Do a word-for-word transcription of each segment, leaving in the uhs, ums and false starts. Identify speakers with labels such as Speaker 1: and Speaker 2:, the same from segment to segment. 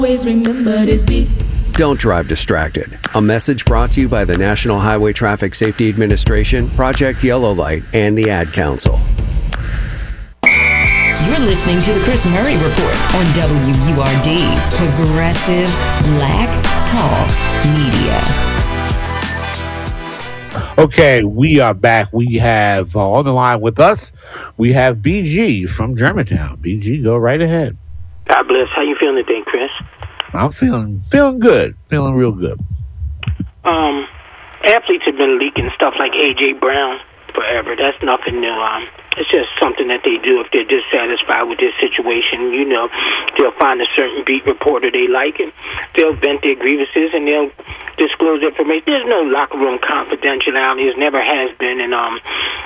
Speaker 1: Always remember this beat.
Speaker 2: Don't drive distracted. A message brought to you by the National Highway Traffic Safety Administration, Project Yellow Light, and the Ad Council.
Speaker 3: You're listening to the Chris Murray Report on W U R D, Progressive Black Talk Media.
Speaker 4: Okay, we are back. We have uh, on the line with us, we have B G from Germantown. B G, go right ahead.
Speaker 5: God bless. How you feeling today, Chris?
Speaker 4: I'm feeling feeling good. Feeling real good.
Speaker 5: Um, athletes have been leaking stuff like A J Brown forever. That's nothing new. Um, it's just something that they do if they're dissatisfied with this situation. You know, they'll find a certain beat reporter they like, and they'll vent their grievances, and they'll disclose information. There's no locker room confidentiality. There never has been, and um,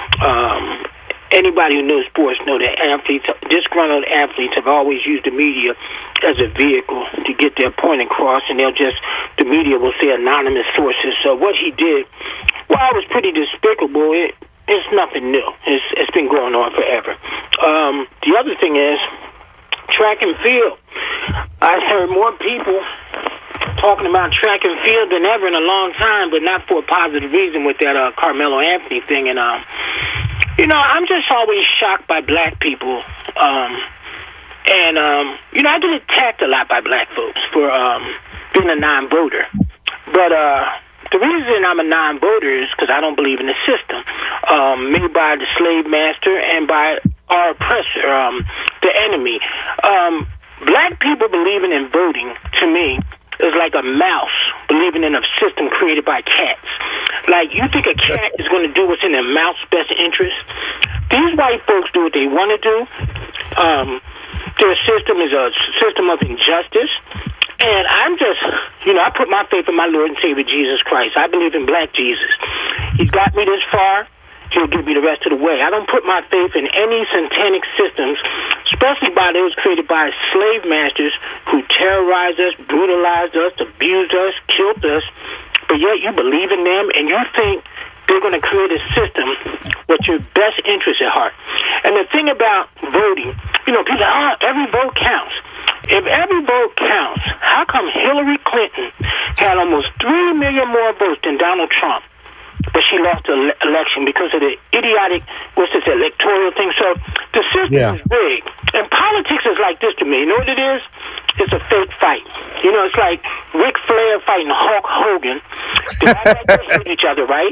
Speaker 5: um. Anybody who knows sports know that athletes, disgruntled athletes, have always used the media as a vehicle to get their point across, and they'll just, the media will say anonymous sources. So what he did, while it was pretty despicable, it, it's nothing new. It's, it's been going on forever. Um, the other thing is track and field. I've heard more people talking about track and field than ever in a long time, but not for a positive reason with that uh, Carmelo Anthony thing. And um, you know, I'm just always shocked by black people. Um, and, um, you know, I get attacked a lot by black folks for um, being a non-voter. But uh, the reason I'm a non-voter is because I don't believe in the system um, made by the slave master and by our oppressor, um, the enemy. Um, black people believing in voting, to me, is like a mouse believing in a system created by cats. Like, you think a cat is going to do what's in a mouse's best interest? These white folks do what they want to do. Um, their system is a system of injustice. And I'm just, you know, I put my faith in my Lord and Savior Jesus Christ. I believe in black Jesus. He's got me this far. He'll give me the rest of the way. I don't put my faith in any satanic systems, especially by those created by slave masters who terrorized us, brutalized us, abused us, killed us. But yet you believe in them and you think they're going to create a system with your best interest at heart. And the thing about voting, you know, people say, oh, every vote counts. If every vote counts, how come Hillary Clinton had almost three million more votes than Donald Trump? But she lost the election because of the idiotic, what's this, electoral thing. So the system
Speaker 4: yeah.
Speaker 5: is rigged. And politics is like this to me. You know what it is? It's a fake fight. You know, it's like Ric Flair fighting Hulk Hogan. They all like hate each other, right?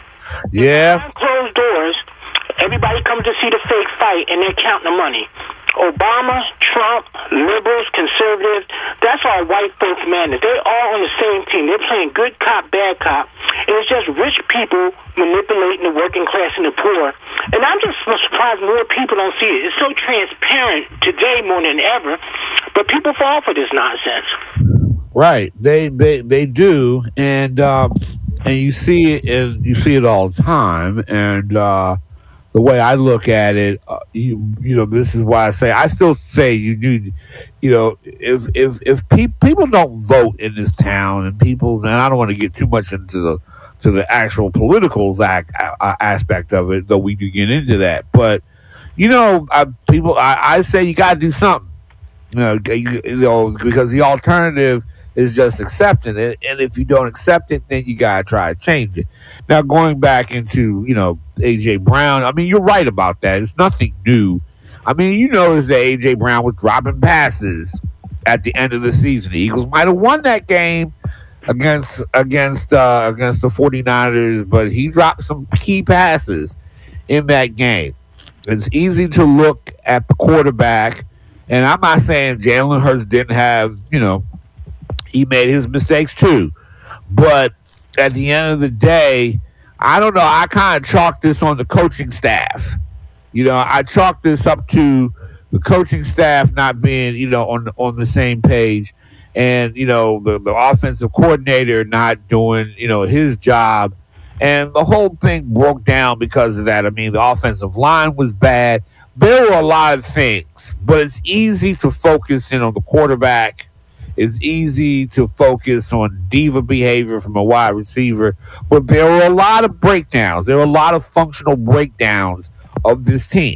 Speaker 4: Yeah.
Speaker 5: Behind closed doors, everybody comes to see the fake fight, and they're counting the money. Obama, Trump, liberals, conservatives, that's all white folks, man. They're all on the same team. They're playing good cop, bad cop. And it's just rich people manipulating the working class and the poor. And I'm just surprised more people don't see it. It's so transparent today more than ever. But people fall for this nonsense.
Speaker 4: Right. They they, they do. And um, and you see it and you see it all the time. And uh the way I look at it, uh, you you know, this is why I say I still say you need, you know, if if if pe- people don't vote in this town, and people, and I don't want to get too much into the to the actual political act, uh, aspect of it, though we do get into that. But you know, I, people, I, I say you got to do something, you know, you, you know, because the alternative is just accepting it, and if you don't accept it, then you gotta try to change it. Now, going back into, you know, A J Brown, I mean, you're right about that. It's nothing new. I mean, you notice that A J Brown was dropping passes at the end of the season. The Eagles might have won that game against against uh, against the 49ers, but he dropped some key passes in that game. It's easy to look at the quarterback, and I'm not saying Jalen Hurts didn't have, you know, he made his mistakes too. But at the end of the day, I don't know. I kind of chalk this on the coaching staff. You know, I chalk this up to the coaching staff not being, you know, on on the same page, and you know, the, the offensive coordinator not doing, you know, his job, and the whole thing broke down because of that. I mean, the offensive line was bad. There were a lot of things, but it's easy to focus in on the quarterback. It's easy to focus on diva behavior from a wide receiver, but there were a lot of breakdowns. There were a lot of functional breakdowns of this team.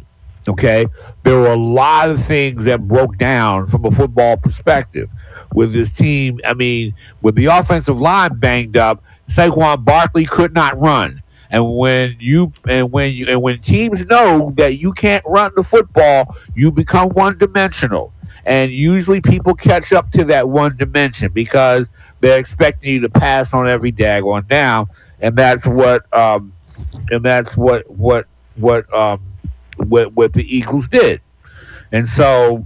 Speaker 4: Okay, there were a lot of things that broke down from a football perspective with this team. I mean, with the offensive line banged up, Saquon Barkley could not run. And when you and when you and when teams know that you can't run the football, you become one dimensional. And usually people catch up to that one dimension because they're expecting you to pass on every daggone down, and that's what um, and that's what what what um, what what the Eagles did. And so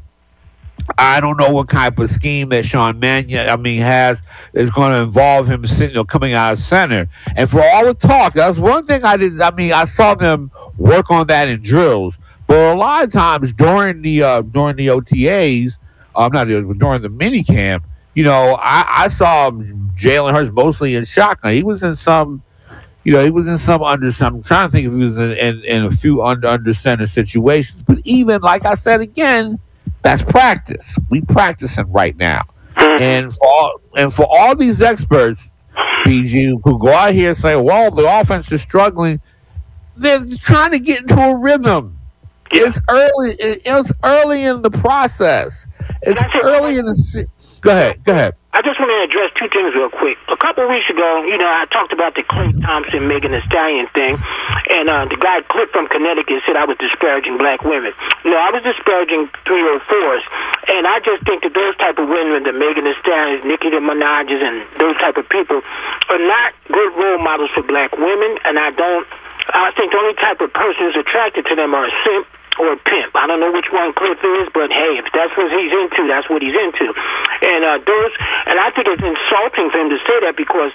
Speaker 4: I don't know what kind of scheme that Sean Mannion, I mean, has is going to involve him sitting, you know, coming out of center. And for all the talk, that's one thing I did. I mean, I saw them work on that in drills, but a lot of times during the uh, during the O T As, um, not during the mini camp, you know, I, I saw Jalen Hurts mostly in shotgun. He was in some, you know, he was in some under some. I'm trying to think if he was in, in, in a few under under center situations. But even like I said again, that's practice. We practicing right now, and for all, and for all these experts, B G, who go out here and say, "Well, the offense is struggling," they're trying to get into a rhythm. It's early. It's early in the process. It's early in the. Se- go ahead. Go ahead.
Speaker 5: I just want to address two things real quick. A couple of weeks ago, you know, I talked about the Klay Thompson, Megan Thee Stallion thing, and uh, the guy Clip from Connecticut said I was disparaging black women. No, I was disparaging three oh fours, and I just think that those type of women, the Megan Thee Stallions, Nicki Minaj's, and those type of people are not good role models for black women, and I don't, I think the only type of person who's attracted to them are a simp or a pimp. I don't know which one Cliff is, but hey, if that's what he's into, that's what he's into. And uh, those, and I think it's insulting for him to say that because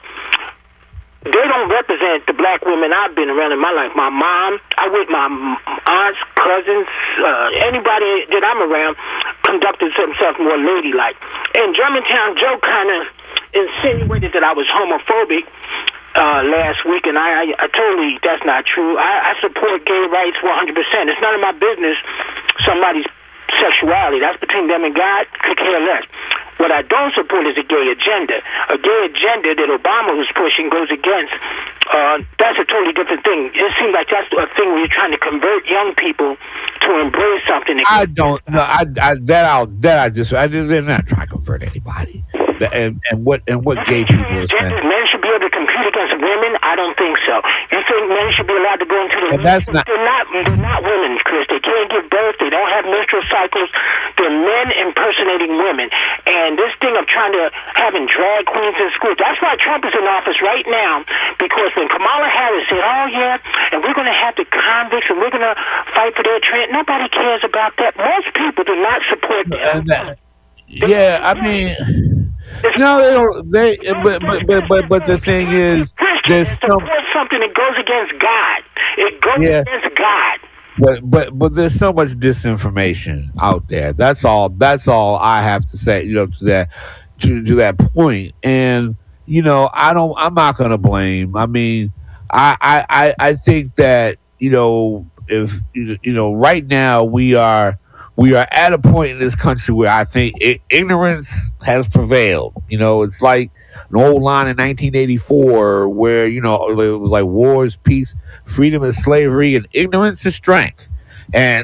Speaker 5: they don't represent the black women I've been around in my life. My mom, I with my aunts, cousins, uh, anybody that I'm around conducted themselves more ladylike. And Germantown Joe kind of insinuated that I was homophobic Uh, last week, and I, I, I totally, that's not true. I, I support gay rights one hundred percent. It's none of my business somebody's sexuality. That's between them and God. Could care less. What I don't support is a gay agenda. A gay agenda that Obama was pushing goes against, uh, that's a totally different thing. It seems like that's a thing where you're trying to convert young people to embrace something.
Speaker 4: I don't, no, I, I, that I'll, that I just, I, they're not trying to convert anybody. And, and what, and what gay people is, man.
Speaker 5: Men should be able to compete against women? I don't think so. You think men should be allowed to go into the...
Speaker 4: And that's not...
Speaker 5: They're not, they're not women, Chris. They can't give birth. They don't have menstrual cycles. They're men impersonating women. And this thing of trying to having drag queens in school, that's why Trump is in office right now, because when Kamala Harris said, oh, yeah, and we're going to have the convicts and we're going to fight for their trans, nobody cares about that. Most people do not support that.
Speaker 4: that yeah, I mean... No, they don't. They, but, but, but, but, but the thing is, there's some,
Speaker 5: something that goes against God. It goes yeah. against God.
Speaker 4: But, but, but there's so much disinformation out there. That's all. That's all I have to say. You know, to that, to, to that point. And you know, I don't. I'm not going to blame. I mean, I, I, I think that you know, if you know, right now we are. We are at a point in this country where I think ignorance has prevailed. You know, it's like an old line in nineteen eighty-four where, you know, it was like war is peace, freedom is slavery, and ignorance is strength. And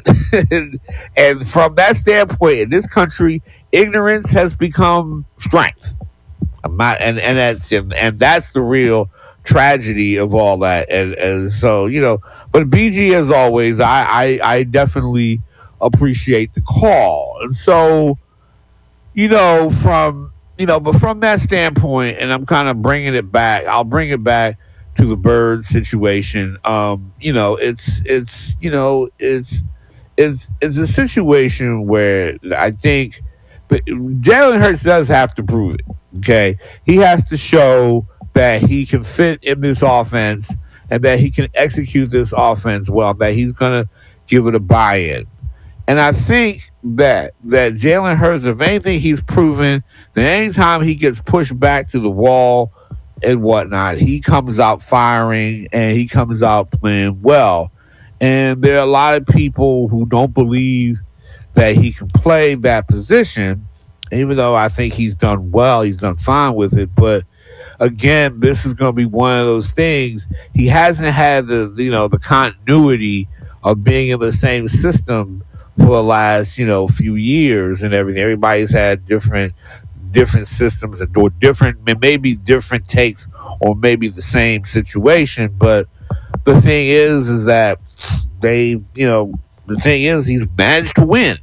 Speaker 4: and from that standpoint, in this country, ignorance has become strength. I'm not, and, and that's and that's the real tragedy of all that. And, and so, you know, but B G, as always, I, I, I definitely appreciate the call. And so, you know, from, you know, but from that standpoint, and I'm kind of bringing it back, I'll bring it back to the Bird situation. Um, you know, it's, it's, you know, it's, it's, it's a situation where I think Jalen Hurts does have to prove it. Okay. He has to show that he can fit in this offense and that he can execute this offense well, that he's going to give it a buy-in. And I think that that Jalen Hurts, if anything, he's proven that anytime he gets pushed back to the wall and whatnot, he comes out firing and he comes out playing well. And there are a lot of people who don't believe that he can play that position, even though I think he's done well, he's done fine with it. But again, this is going to be one of those things. He hasn't had the, you know, the continuity of being in the same system for the last, you know, few years and everything. Everybody's had different different systems and or different, maybe different takes or maybe the same situation. But the thing is, is that they, you know, the thing is he's managed to win.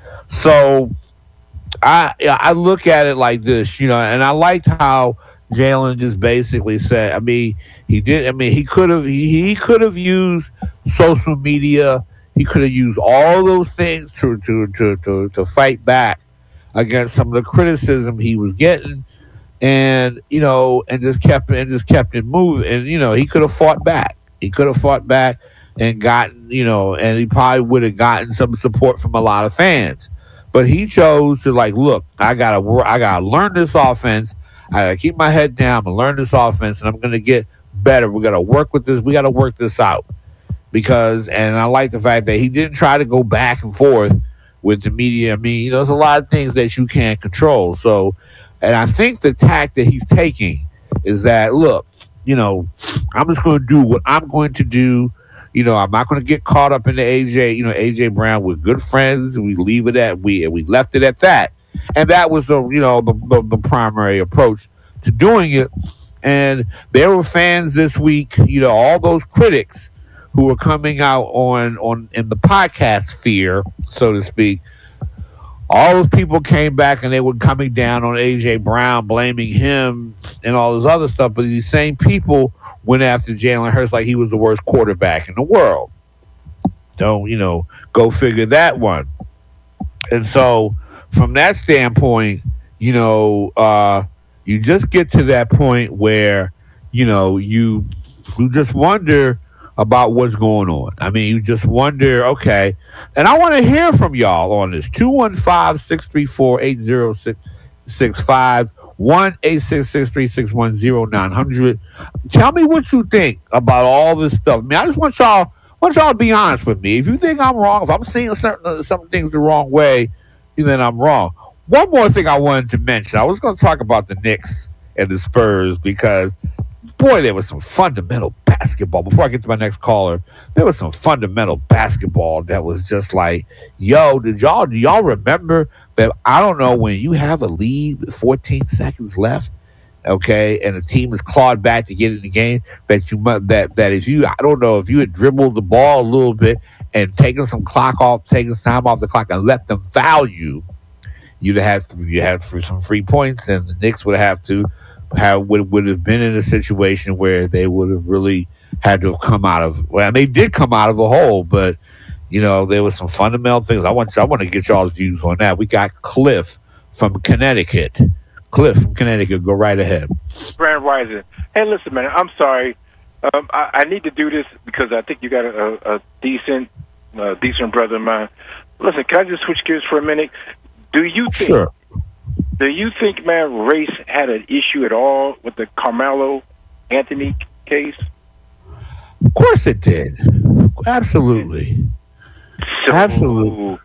Speaker 4: So I I look at it like this, you know, and I liked how Jalen just basically said, I mean, he did, I mean, he could have, he, he could have used social media. He could have used all those things to, to, to, to, to fight back against some of the criticism he was getting, and you know, and just kept and just kept it moving. And you know, he could have fought back. He could have fought back and gotten, you know, and he probably would have gotten some support from a lot of fans. But he chose to like, look, I gotta work. I gotta learn this offense. I gotta keep my head down and learn this offense, and I'm gonna get better. We gotta work with this. We gotta work this out because. And I like the fact that he didn't try to go back and forth with the media. I mean, you know, there's a lot of things that you can't control. So, and I think the tack that he's taking is that, look, you know, I'm just going to do what I'm going to do. You know, I'm not going to get caught up in the A J, you know, A J Brown. We're good friends. And we leave it at, we, and we left it at that. And that was the, you know, the, the, the primary approach to doing it. And there were fans this week, you know, all those critics who were coming out on, on in the podcast sphere, so to speak. All those people came back and they were coming down on A J Brown, blaming him and all this other stuff. But these same people went after Jalen Hurts like he was the worst quarterback in the world. Don't, you know, go figure that one. And so from that standpoint, you know, uh, you just get to that point where, you know, you you just wonder about what's going on. I mean, you just wonder, okay. And I want to hear from y'all on this. two one five, six three four, eight zero six five, one eight six six, three six one, zero nine hundred. Tell me what you think about all this stuff. I mean, I just want y'all, want y'all to be honest with me. If you think I'm wrong, if I'm seeing certain some things the wrong way, then I'm wrong. One more thing I wanted to mention. I was going to talk about the Knicks and the Spurs because boy, there was some fundamental basketball. Before I get to my next caller, there was some fundamental basketball that was just like, yo, did y'all do y'all remember that? I don't know, when you have a lead with fourteen seconds left, okay, and the team is clawed back to get in the game, that you that that if you, I don't know, if you had dribbled the ball a little bit and taken some clock off, taken some time off the clock and let them foul you, you'd have you had some free points, and the Knicks would have to. Have, would, would have been in a situation where they would have really had to have come out of, well, and they did come out of a hole, but, you know, there was some fundamental things. I want I want to get y'all's views on that. We got Cliff from Connecticut. Cliff from Connecticut, go right ahead.
Speaker 1: Grand Rising. Hey, listen, man, I'm sorry. Um, I, I need to do this because I think you got a, a decent, uh, decent brother of mine. Listen, can I just switch gears for a minute? Do you think...
Speaker 4: Sure.
Speaker 1: Do you think, man, race had an issue at all with the Carmelo Anthony case?
Speaker 4: Of course it did. Absolutely.
Speaker 1: So,
Speaker 4: Absolutely.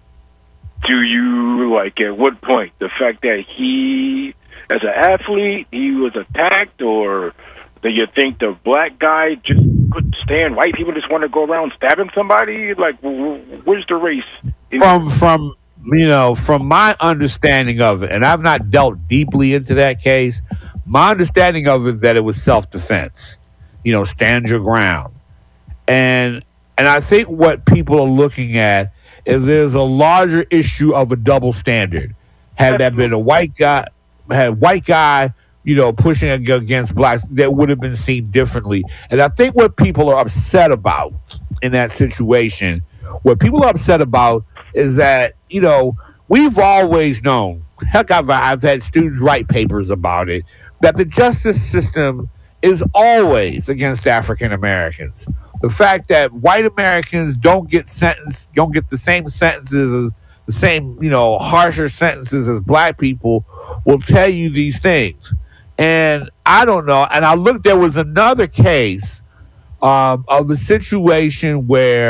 Speaker 1: Do you, like, at what point? The fact that he, as an athlete, he was attacked, or do you think the black guy just couldn't stand white people just want to go around stabbing somebody? Like, where's the race?
Speaker 4: From, from... You know, from my understanding of it, and I've not dealt deeply into that case, my understanding of it that it was self-defense. You know, stand your ground. And and I think what people are looking at is there's a larger issue of a double standard. Had that been a white guy, had a white guy, you know, pushing against blacks, that would have been seen differently. And I think what people are upset about in that situation, what people are upset about is that, you know, we've always known, heck, I've, I've had students write papers about it, that the justice system is always against African Americans. The fact that white Americans don't get sentenced, don't get the same sentences as the same, you know, harsher sentences as black people will tell you these things. And I don't know. And I looked, there was another case um, of a situation where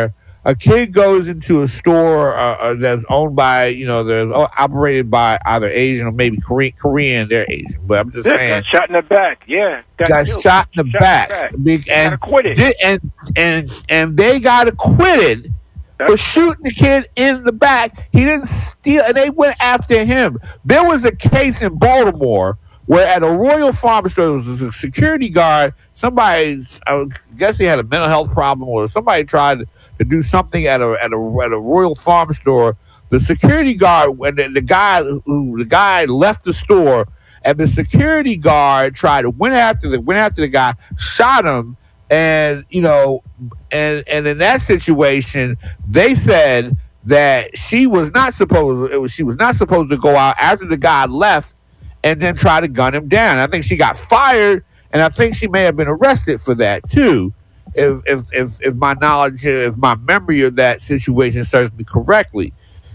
Speaker 4: a kid goes into a store uh, uh, that's owned by, you know, they're operated by either Asian or maybe Korean. Korean, they're Asian, but I'm just
Speaker 1: yeah,
Speaker 4: saying.
Speaker 1: Got shot in the back. Yeah,
Speaker 4: got, got shot in the shot back. In the back. Big, and, acquitted. Did, and and and they got acquitted That's for shooting the kid in the back. He didn't steal, and they went after him. There was a case in Baltimore where at a Royal Farm store, there was a security guard. Somebody, I guess he had a mental health problem, or somebody tried to do something at a at a at a Royal Farm store. The security guard, when the, the guy who the guy left the store, and the security guard tried to went after the went after the guy, shot him, and you know, and and in that situation, they said that she was not supposed. It was she was not supposed to go out after the guy left, and then try to gun him down. I think she got fired, and I think she may have been arrested for that too. If if if, if my knowledge, if my memory of that situation serves me correctly.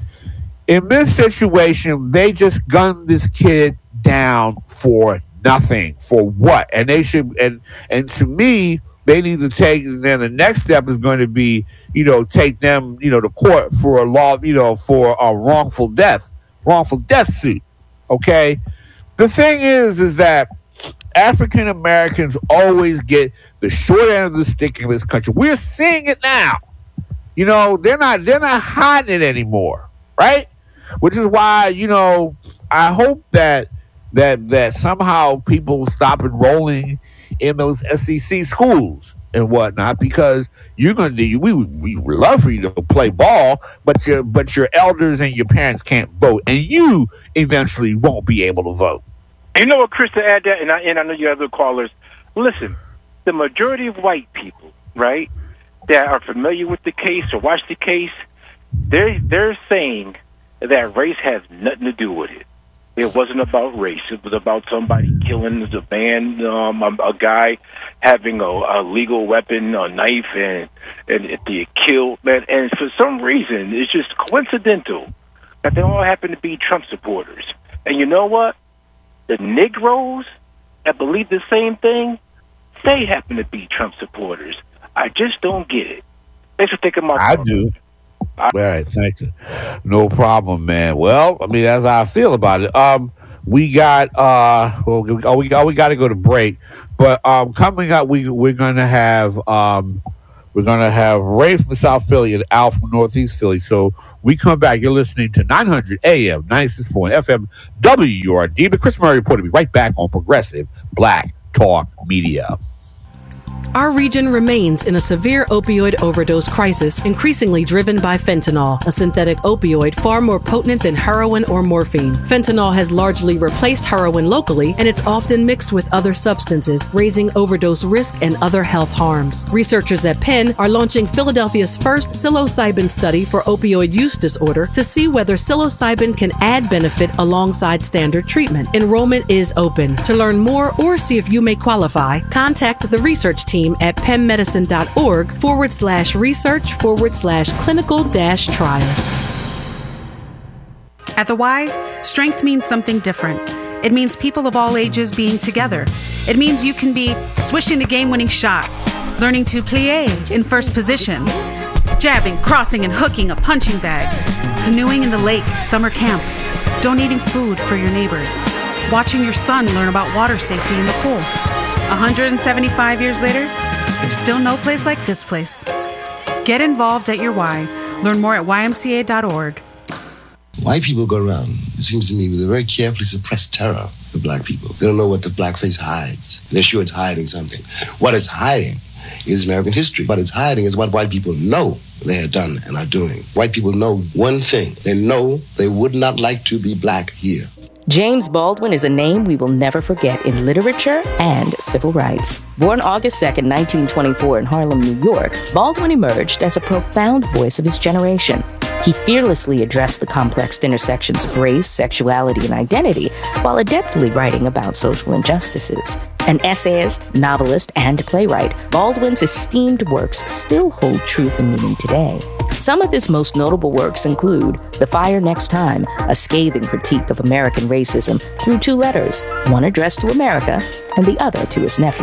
Speaker 4: In this situation, they just gunned this kid down for nothing. For what? And they should, and and to me, they need to take, then the next step is going to be, you know, take them, you know, to court for a law, you know, for a wrongful death, wrongful death suit. Okay? The thing is, is that African Americans always get the short end of the stick in this country. We're seeing it now. You know, they're not, they're not hiding it anymore, right? Which is why, you know, I hope that that that somehow people stop enrolling in those S E C schools and whatnot, because you're gonna do. We we would love for you to play ball, but your but your elders and your parents can't vote, and you eventually won't be able to vote.
Speaker 1: You know what, Chris, to add that, and I and I know your other callers. Listen, the majority of white people, right, that are familiar with the case or watch the case, they're they're saying that race has nothing to do with it. It wasn't about race. It was about somebody killing the man, um, a, a guy having a, a legal weapon, a knife, and and they killed man. And for some reason, it's just coincidental that they all happen to be Trump supporters. And you know what? The Negroes that believe the same thing, they happen to be Trump supporters. I just don't get it. Thanks for taking my
Speaker 4: I call. do. All right, thank you. No problem, man. Well, I mean, that's how I feel about it. Um, we got uh, well, oh, we got we got to go to break, but um, coming up, we we're gonna have um, we're gonna have Ray from South Philly and Al from Northeast Philly. So we come back. You're listening to nine hundred A M, ninety-six point F M, W U R D. The Chris Murray Report will be right back on Progressive Black Talk Media.
Speaker 6: Our region remains in a severe opioid overdose crisis, increasingly driven by fentanyl, a synthetic opioid far more potent than heroin or morphine. Fentanyl has largely replaced heroin locally, and it's often mixed with other substances, raising overdose risk and other health harms. Researchers at Penn are launching Philadelphia's first psilocybin study for opioid use disorder to see whether psilocybin can add benefit alongside standard treatment. Enrollment is open. To learn more or see if you may qualify, contact the research team at pennmedicine.org forward slash research forward slash clinical dash trials.
Speaker 7: At the Y, strength means something different. It means people of all ages being together. It means you can be swishing the game-winning shot, learning to plie in first position, jabbing, crossing, and hooking a punching bag, canoeing in the lake at summer camp, donating food for your neighbors, watching your son learn about water safety in the pool. one hundred seventy-five years later, there's still no place like this place. Get involved at your Y. Learn more at Y M C A dot org.
Speaker 8: White people go around, it seems to me, with a very carefully suppressed terror of black people. They don't know what the blackface hides. They're sure it's hiding something. What it's hiding is American history. What it's hiding is what white people know they have done and are doing. White people know one thing. They know they would not like to be black here.
Speaker 9: James Baldwin is a name we will never forget in literature and civil rights. Born August second, nineteen twenty-four in Harlem, New York, Baldwin emerged as a profound voice of his generation. He fearlessly addressed the complex intersections of race, sexuality, and identity while adeptly writing about social injustices. An essayist, novelist, and playwright, Baldwin's esteemed works still hold truth and meaning today. Some of his most notable works include The Fire Next Time, a scathing critique of American racism through two letters, one addressed to America and the other to his nephew.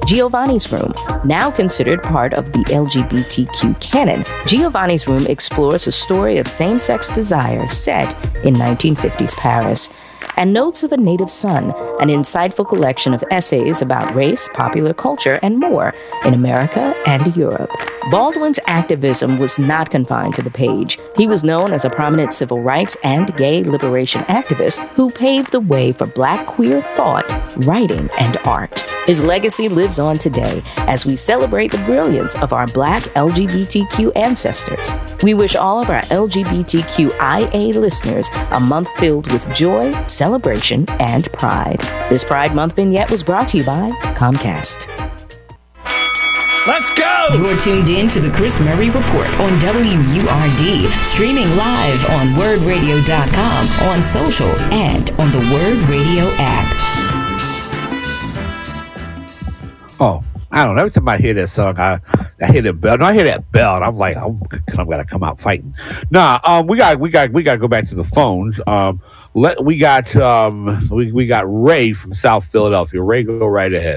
Speaker 9: Giovanni's Room. Now considered part of the L G B T Q canon, Giovanni's Room explores a story of same-sex desire set in nineteen fifties Paris. And Notes of a Native Son, an insightful collection of essays about race, popular culture, and more in America and Europe. Baldwin's activism was not confined to the page. He was known as a prominent civil rights and gay liberation activist who paved the way for Black queer thought, writing, and art. His legacy lives on today as we celebrate the brilliance of our Black L G B T Q ancestors. We wish all of our L G B T Q I A listeners a month filled with joy, celebration, and pride. This Pride Month vignette was brought to you by Comcast.
Speaker 10: Let's go!
Speaker 3: You're tuned in to the Chris Murray Report on W U R D, streaming live on word radio dot com, on social, and on the Word Radio app.
Speaker 4: Oh, I don't know. Every time I hear that song, I, I hear that bell. No, I hear that bell, and I'm like, I'm, I'm gonna come out fighting. Nah, um, we got, we got, we got to go back to the phones. Um, let we got, um, we we got Ray from South Philadelphia. Ray, go right ahead.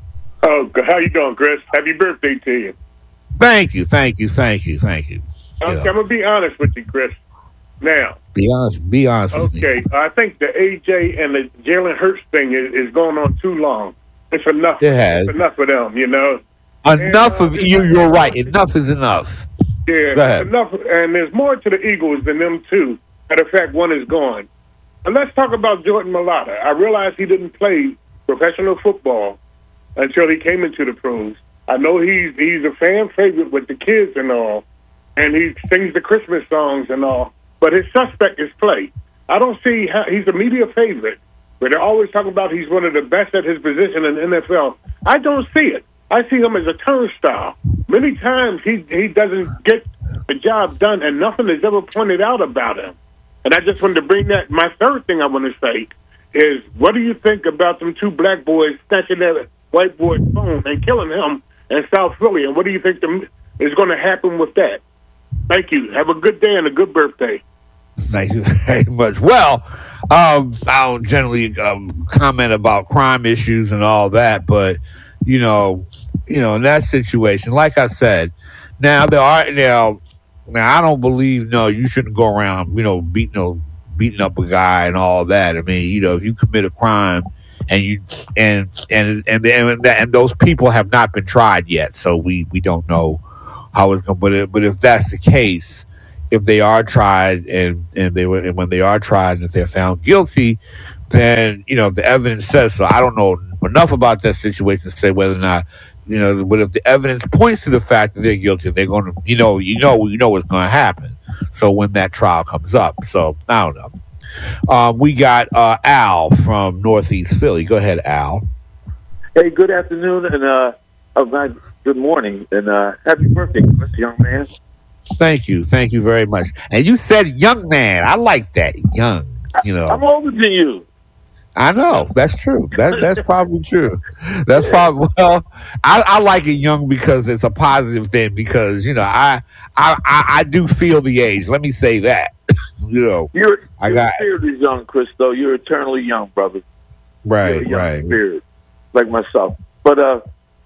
Speaker 11: Oh, how you doing, Chris? Happy birthday to you.
Speaker 4: Thank you, thank you, thank you, thank you.
Speaker 11: Okay, you know. I'm gonna be honest with you, Chris. Now,
Speaker 4: be honest, be honest.
Speaker 11: Okay,
Speaker 4: with me.
Speaker 11: I think the A J and the Jalen Hurts thing is, is going on too long. It's enough.
Speaker 4: It has.
Speaker 11: It's enough of them, you know.
Speaker 4: Enough
Speaker 11: and, uh,
Speaker 4: of you. You're right. Enough is enough.
Speaker 11: Yeah, enough. And there's more to the Eagles than them too. Matter of fact, one is gone. And let's talk about Jordan Mailata. I realize he didn't play professional football until he came into the pros. I know he's he's a fan favorite with the kids and all, and he sings the Christmas songs and all. But his suspect is play. I don't see how he's a media favorite. But they're always talking about he's one of the best at his position in the N F L. I don't see it. I see him as a turnstile. Many times he he doesn't get the job done, and nothing is ever pointed out about him. And I just wanted to bring that. My third thing I want to say is, what do you think about them two black boys snatching that white boy's phone and killing him in South Philly? And what do you think the, is going to happen with that? Thank you. Have a good day and a good birthday.
Speaker 4: Thank you very much. Well, um, I don't generally um, comment about crime issues and all that, but you know, you know, in that situation, like I said, now there are now. Now I don't believe no, you shouldn't go around, you know, beating you know, beating up a guy and all that. I mean, you know, if you commit a crime and you and and and and, and those people have not been tried yet, so we we don't know how it's going. But it, but if that's the case. If they are tried and, and they were and when they are tried and if they're found guilty, then you know the evidence says so. I don't know enough about that situation to say whether or not you know. But if the evidence points to the fact that they're guilty, they're going to you know you know you know what's going to happen. So when that trial comes up, so I don't know. Um, we got uh, Al from Northeast Philly. Go ahead, Al.
Speaker 12: Hey, good afternoon and uh, uh good morning and uh, happy birthday, Chris, young man.
Speaker 4: Thank you. Thank you very much. And you said young man. I like that. Young, you know.
Speaker 12: I'm older than you.
Speaker 4: I know. That's true. That That's probably true. That's probably, well, I, I like it young because it's a positive thing because, you know, I I, I, I do feel the age. Let me say that. you know.
Speaker 12: You're,
Speaker 4: I
Speaker 12: your
Speaker 4: got,
Speaker 12: spirit is young, Chris, though. You're eternally young, brother.
Speaker 4: Right,
Speaker 12: You're a young
Speaker 4: right.
Speaker 12: spirit, like myself. But uh,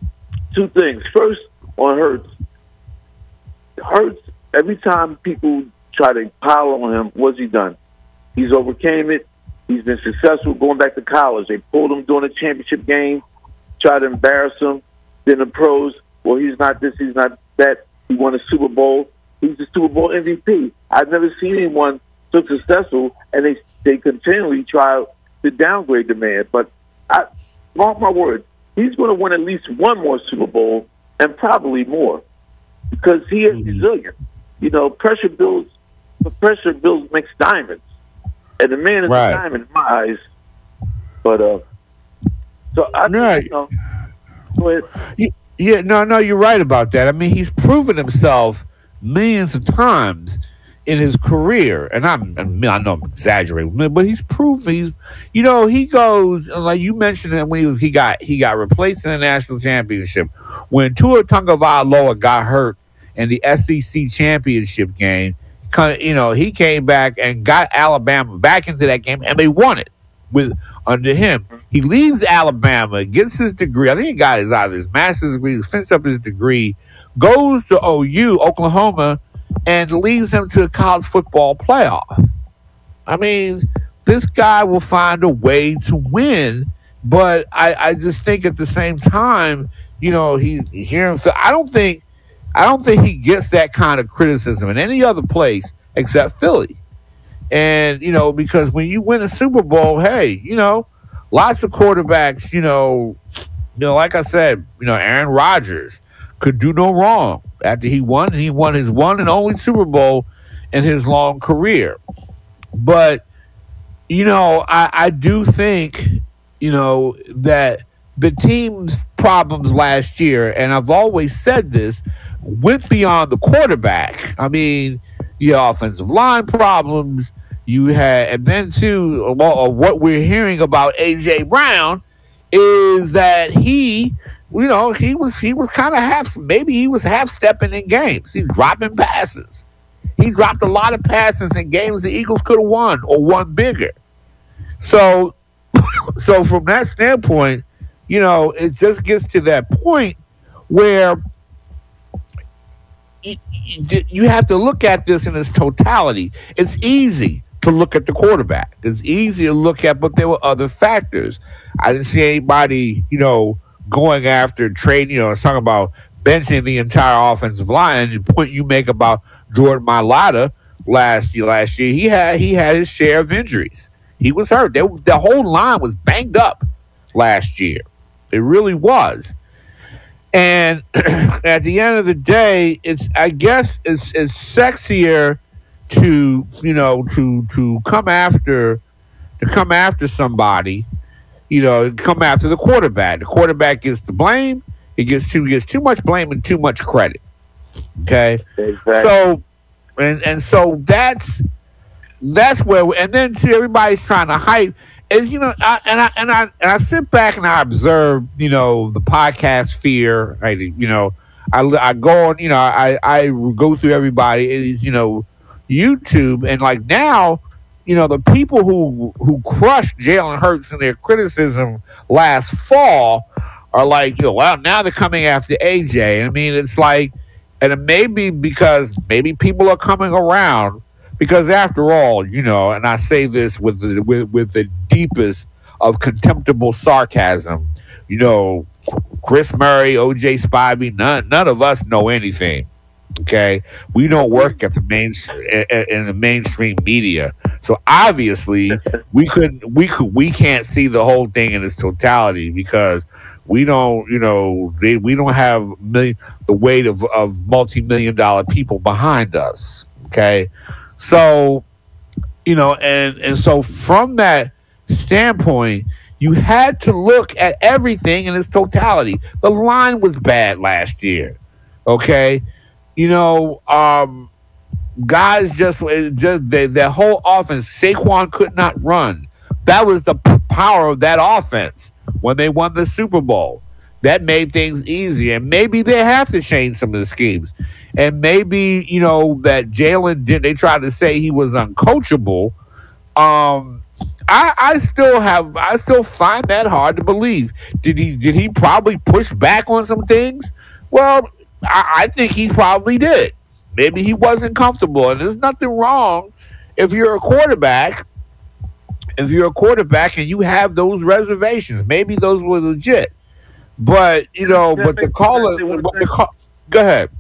Speaker 12: two things. First, on Hurts. Hurts, every time people try to pile on him, what's he done? He's overcame it. He's been successful going back to college. They pulled him during a championship game, tried to embarrass him. Then the pros, well, he's not this, he's not that. He won a Super Bowl. He's the Super Bowl M V P. I've never seen anyone so successful, and they they continually try to downgrade the man. But I, mark my words, he's going to win at least one more Super Bowl, and probably more. Because he is resilient. You know, pressure builds, pressure builds makes diamonds. And the man is
Speaker 4: right.
Speaker 12: a diamond in my eyes. But, uh, so I
Speaker 4: right.
Speaker 12: you know, go ahead.
Speaker 4: Yeah, no, no, you're right about that. I mean, he's proven himself millions of times in his career. And I'm, I, mean, I know I'm exaggerating, but he's proven he's, you know, he goes, like you mentioned that when he was, he got, he got replaced in the national championship. When Tua Tagovailoa got hurt in the S E C championship game, you know, he came back and got Alabama back into that game, and they won it with under him. He leaves Alabama, gets his degree. I think he got his either his master's degree, finished up his degree, goes to O U, Oklahoma, and leads them to the college football playoff. I mean, this guy will find a way to win, but I, I just think at the same time, you know, he hearing. I don't think, I don't think he gets that kind of criticism in any other place except Philly. And you know, because when you win a Super Bowl, hey, you know. Lots of quarterbacks, you know, you know, like I said, you know, Aaron Rodgers could do no wrong after he won. He won his one and only Super Bowl in his long career. But, you know, I, I do think, you know, that the team's problems last year, and I've always said this, went beyond the quarterback. I mean, you know, offensive line problems. You had, and then too, what we're hearing about A J Brown is that he, you know, he was he was kind of half, maybe he was half stepping in games. He's dropping passes. He dropped a lot of passes in games the Eagles could have won or won bigger. So, so from that standpoint, you know, it just gets to that point where you, you have to look at this in its totality. It's easy to look at the quarterback. It's easy to look at, but there were other factors. I didn't see anybody, you know, going after trading, you know, talking about benching the entire offensive line. And the point you make about Jordan Mailata last year, last year, he had he had his share of injuries. He was hurt. They, the whole line was banged up last year. It really was. And at the end of the day, it's I guess it's it's sexier to, you know, to to come after to come after somebody, you know, come after the quarterback. The quarterback gets the blame. He gets too gets too much blame and too much credit. Okay,
Speaker 12: exactly.
Speaker 4: So and and so that's that's where we, and then see everybody's trying to hype. Is you know, I, and I and I and I sit back and I observe, you know, the podcast sphere. I, you know, I, I go on, you know, I I go through everybody. It's, you know, YouTube, and like now, you know, the people who who crushed Jalen Hurts in their criticism last fall are like, you know, well, now they're coming after A J. I mean, it's like, and it may be because maybe people are coming around. Because after all, you know, and I say this with the, with, with the deepest of contemptible sarcasm, you know, Chris Murray, O J Spivey, none none of us know anything. Okay, we don't work at the main in the mainstream media, so obviously we couldn't we could we can't see the whole thing in its totality because we don't, you know, they, we don't have million, the weight of of multi-million dollar people behind us. Okay. So, you know, and, and so from that standpoint, you had to look at everything in its totality. The line was bad last year, okay? You know, um, guys just, just their, their whole offense, Saquon could not run. That was the p- power of that offense when they won the Super Bowl. That made things easier. And maybe they have to change some of the schemes. And maybe, you know, that Jalen did, they tried to say he was uncoachable. Um, I, I still have, I still find that hard to believe. Did he, did he probably push back on some things? Well, I, I think he probably did. Maybe he wasn't comfortable. And there's nothing wrong if you're a quarterback, if you're a quarterback and you have those reservations. Maybe those were legit. But, you know, but the caller, but the call, go ahead.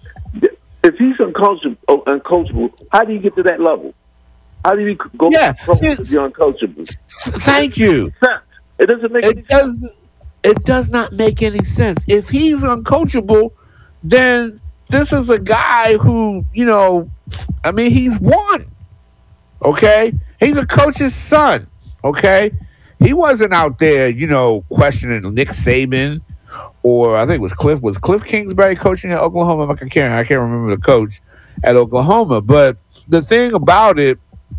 Speaker 12: If he's uncoachable, uncoachable, how do you get to that level? How do you go
Speaker 4: yeah,
Speaker 12: from if you're uncoachable?
Speaker 4: Thank you.
Speaker 12: It doesn't make
Speaker 4: it
Speaker 12: any
Speaker 4: does,
Speaker 12: sense.
Speaker 4: It does not make any sense. If he's uncoachable, then this is a guy who, you know, I mean, he's won. Okay? He's a coach's son. Okay? He wasn't out there, you know, questioning Nick Saban or I think it was Cliff. Was Cliff Kingsbury coaching at Oklahoma? I can't, I can't remember the coach at Oklahoma. But the thing about it,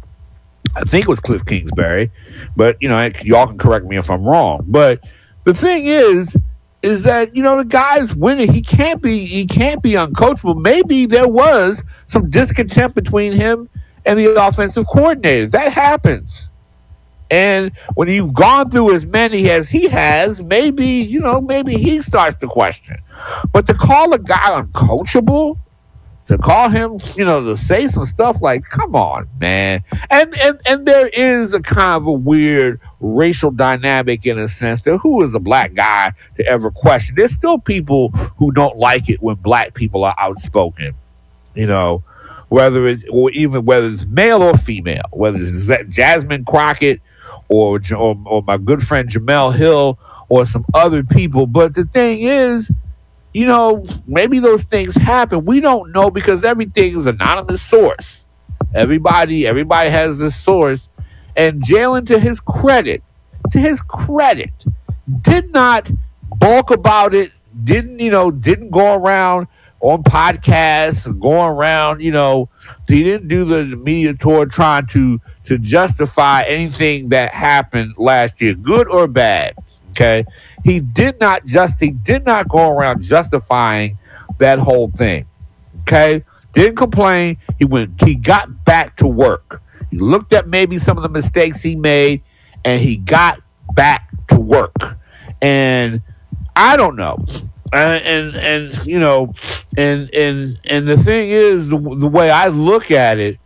Speaker 4: I think it was Cliff Kingsbury. But, you know, y'all can correct me if I'm wrong. But the thing is, is that, you know, the guy's winning. He can't be, he can't be uncoachable. Maybe there was some discontent between him and the offensive coordinator. That happens. And when you've gone through as many as he has, maybe, you know, maybe he starts to question. But to call a guy uncoachable, to call him, you know, to say some stuff like, come on, man. And, and, and there is a kind of a weird racial dynamic in a sense that who is a black guy to ever question? There's still people who don't like it when black people are outspoken, you know, whether it's, or even whether it's male or female, whether it's Z- Jasmine Crockett or, or or my good friend Jamel Hill or some other people. But the thing is, you know, maybe those things happen. We don't know because everything is anonymous source. Everybody, everybody has this source. And Jalen, to his credit, to his credit, did not balk about it, didn't, you know, didn't go around on podcasts and going around, you know, he didn't do the media tour trying to to justify anything that happened last year, good or bad. Okay, he did not just he did not go around justifying that whole thing. Okay, didn't complain. He went. He got back to work. He looked at maybe some of the mistakes he made, and he got back to work. And I don't know. Uh, and and you know, and and and the thing is, the, the way I look at it,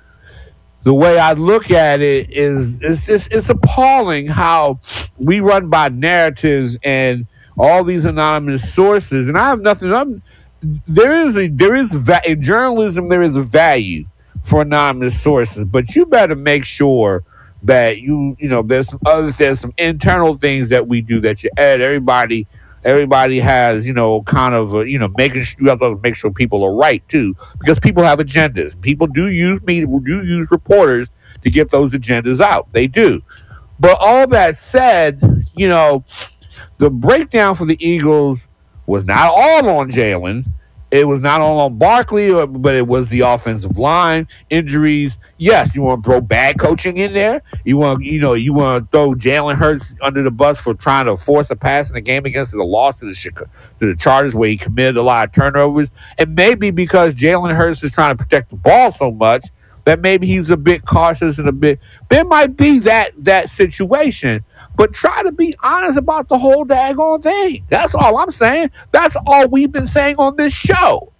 Speaker 4: the way I look at it is, it's just, it's appalling how we run by narratives and all these anonymous sources. And I have nothing. I'm, there is a there is va- in journalism there is a value for anonymous sources, but you better make sure that you you know there's some other there's some internal things that we do that you add everybody. Everybody has, you know, kind of, a, you know, making sure you have to make sure people are right too, because people have agendas. People do use media, do use reporters to get those agendas out. They do. But all that said, you know, the breakdown for the Eagles was not all on Jalen. It was not all on Barkley, or, but it was the offensive line injuries. Yes, you want to throw bad coaching in there. You want, you know, you want to throw Jalen Hurts under the bus for trying to force a pass in the game against the loss to the to the Chargers, where he committed a lot of turnovers, and maybe because Jalen Hurts is trying to protect the ball so much that maybe he's a bit cautious and a bit. There might be that that situation. But try to be honest about the whole daggone thing. That's all I'm saying. That's all we've been saying on this show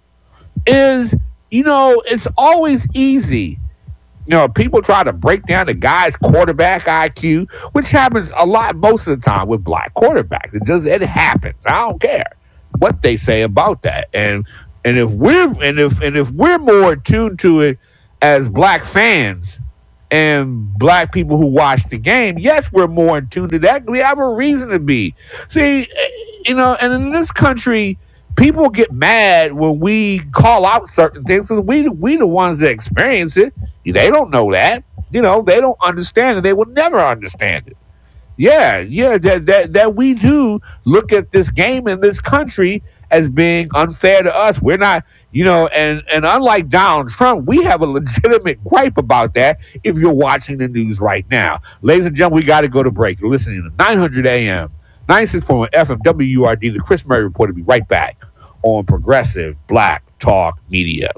Speaker 4: is, you know, it's always easy. You know, people try to break down the guy's quarterback I Q, which happens a lot most of the time with black quarterbacks. It just, it happens. I don't care what they say about that. And and if we're and if and if we're more attuned to it as black fans and black people who watch the game, yes, we're more in tune to that. We have a reason to be. See, you know, and in this country, people get mad when we call out certain things because we we the ones that experience it. They don't know that. You know, they don't understand it. They will never understand it. Yeah, yeah, that that that we do look at this game in this country as being unfair to us. We're not, you know, and, and unlike Donald Trump, we have a legitimate gripe about that if you're watching the news right now. Ladies and gentlemen, we got to go to break. You're listening to nine hundred A M, ninety-six point one F M, W U R D, the Chris Murray Report. Will be right back on Progressive Black Talk Media.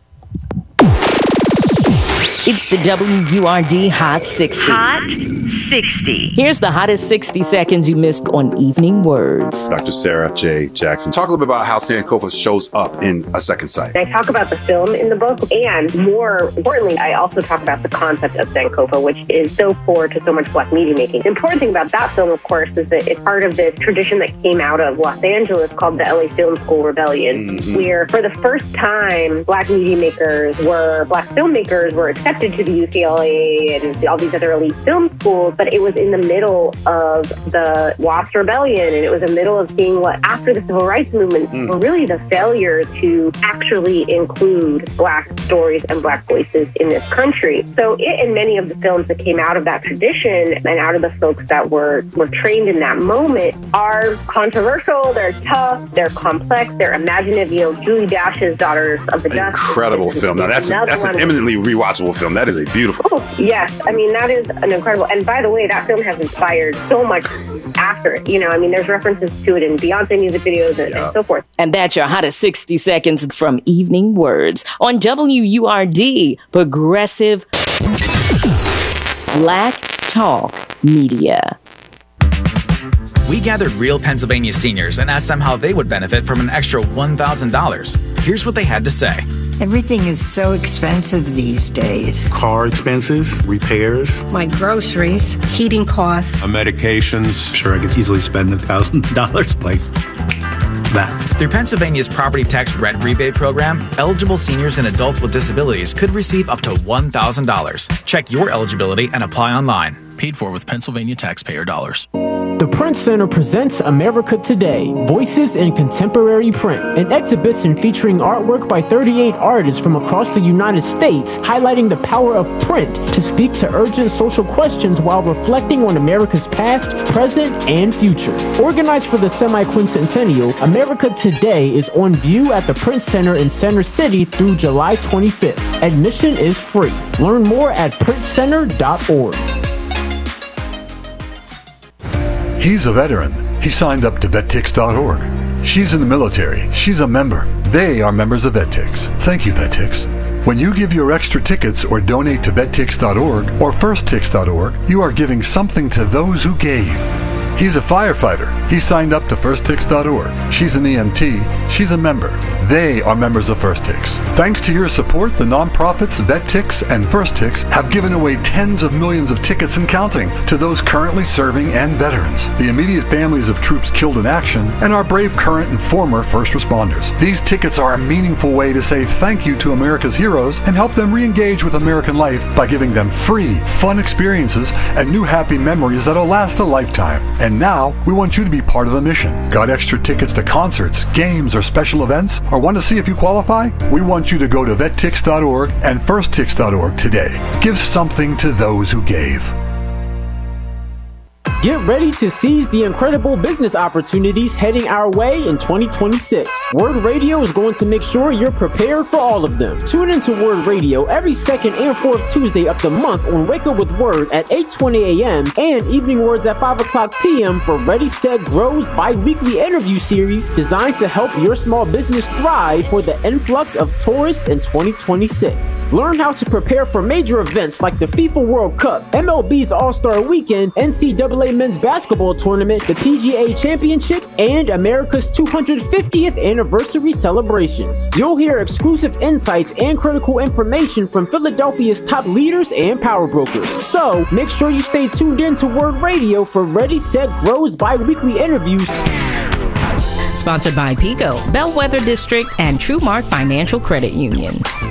Speaker 9: It's the W U R D Hot sixty.
Speaker 3: Hot sixty.
Speaker 9: Here's the hottest sixty seconds you missed on Evening Words.
Speaker 13: Doctor Sarah J. Jackson. Talk a little bit about how Sankofa shows up in A Second Sight.
Speaker 14: I talk about the film in the book, and more importantly, I also talk about the concept of Sankofa, which is so core to so much black media making. The important thing about that film, of course, is that it's part of this tradition that came out of Los Angeles called the L A Film School Rebellion, mm-hmm. where for the first time, black media makers were, black filmmakers were accepted to the U C L A and all these other elite film schools, but it was in the middle of the WASP rebellion, and it was in the middle of seeing what, after the civil rights movement, mm. were really the failure to actually include black stories and black voices in this country. So it and many of the films that came out of that tradition and out of the folks that were, were trained in that moment are controversial, they're tough, they're complex, they're imaginative. You know, Julie Dash's Daughters of the Dust.
Speaker 13: Incredible film. Now that's, that's an eminently rewatchable film. That is a beautiful.
Speaker 14: Oh, yes. I mean, that is an incredible. And by the way, that film has inspired so much after it. You know, I mean, there's references to it in Beyonce music videos and, yeah. and so forth.
Speaker 9: And that's your hottest sixty seconds from Evening Words on W U R D, Progressive Black Talk Media.
Speaker 15: We gathered real Pennsylvania seniors and asked them how they would benefit from an extra one thousand dollars. Here's what they had to say.
Speaker 16: Everything is so expensive these days.
Speaker 17: Car expenses, repairs.
Speaker 16: My groceries, heating costs.
Speaker 17: My medications. Sure, I could easily spend one thousand dollars like that.
Speaker 15: Through Pennsylvania's property tax rent rebate program, eligible seniors and adults with disabilities could receive up to one thousand dollars. Check your eligibility and apply online.
Speaker 18: Paid for with Pennsylvania taxpayer dollars.
Speaker 19: The Print Center presents America Today, Voices in Contemporary Print, an exhibition featuring artwork by thirty-eight artists from across the United States, highlighting the power of print to speak to urgent social questions while reflecting on America's past, present, and future. Organized for the semi-quincentennial, America Today is on view at the Print Center in Center City through July twenty-fifth. Admission is free. Learn more at print center dot org.
Speaker 20: He's a veteran. He signed up to vettix dot org. She's in the military. She's a member. They are members of Vettix. Thank you, Vettix. When you give your extra tickets or donate to vettix dot org or first tix dot org, you are giving something to those who gave. He's a firefighter. He signed up to first tix dot org. She's an E M T. She's a member. They are members of FirstTix. Thanks to your support, the nonprofits Vettix and FirstTix have given away tens of millions of tickets and counting to those currently serving and veterans, the immediate families of troops killed in action, and our brave current and former first responders. These tickets are a meaningful way to say thank you to America's heroes and help them re-engage with American life by giving them free, fun experiences and new happy memories that'll last a lifetime. And now, we want you to be part of the mission. Got extra tickets to concerts, games, or special events? Or want to see if you qualify? We want you to go to vettix dot org and first tix dot org today. Give something to those who gave.
Speaker 19: Get ready to seize the incredible business opportunities heading our way in twenty twenty-six. Word Radio is going to make sure you're prepared for all of them. Tune into Word Radio every second and fourth Tuesday of the month on Wake Up with Word at eight twenty a.m. and Evening Words at five o'clock p.m. for Ready, Set, Grow's bi-weekly interview series designed to help your small business thrive for the influx of tourists in twenty twenty-six. Learn how to prepare for major events like the FIFA World Cup, M L B's All-Star Weekend, N C double A Men's Basketball Tournament, the P G A Championship, and America's two hundred fiftieth anniversary celebrations. You'll hear exclusive insights and critical information from Philadelphia's top leaders and power brokers. So make sure you stay tuned in to Word Radio for Ready, Set, Grow's bi-weekly interviews.
Speaker 3: Sponsored by PICO, Bellwether District, and TrueMark Financial Credit Union.